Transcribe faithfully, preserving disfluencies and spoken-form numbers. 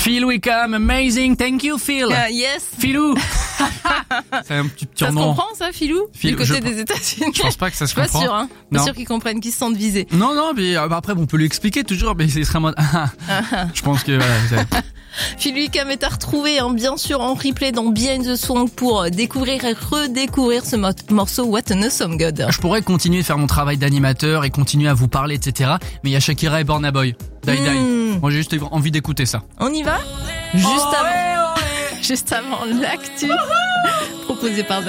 Phil Wickham, amazing, thank you Phil. Uh, yes. Philou. C'est un petit Ça se surnom. comprend ça, Philou? Phil- Du côté je- des États-Unis. Je pense pas que ça se Pas comprend. sûr, hein. Pas Non. sûr qu'ils comprennent, qu'ils se sentent visés. Non, non, mais euh, bah, après, on peut lui expliquer toujours, mais c'est extrêmement... Je pense que, voilà, c'est- Phil Wickham est à retrouver, hein, bien sûr, en replay dans Behind the Song pour découvrir et redécouvrir ce mo- morceau What an Awesome God. je pourrais continuer de faire mon travail d'animateur et continuer à vous parler, et cetera. Mais il y a Shakira et Burna Boy. Die Die. Hmm. Moi, j'ai juste envie d'écouter ça. On y va? Juste avant, juste avant l'actu proposé par